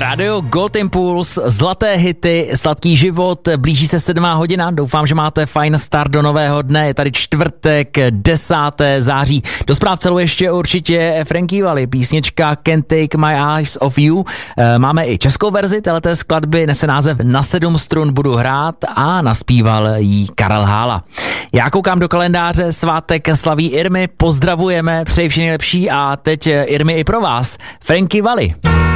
Radio Gold Impuls, zlaté hity, sladký život, blíží se 7. hodina, doufám, že máte fajn start do nového dne, je tady čtvrtek, 10. září. Do zpráv celou ještě určitě Frankie Valli, písnička Can't Take My Eyes Off You. Máme i českou verzi téhleté skladby, nese název Na 7 strun budu hrát a naspíval jí Karel Hála. Já koukám do kalendáře, svátek slaví Irmy, pozdravujeme, přeji vše nejlepší a teď Irmy i pro vás, Frankie Valli.